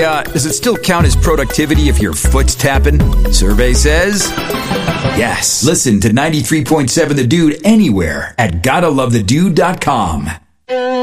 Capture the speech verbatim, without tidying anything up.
uh, does it still count as productivity if your foot's tapping? Survey says yes. Listen to ninety-three point seven The Dude anywhere at gotta love the dude dot com.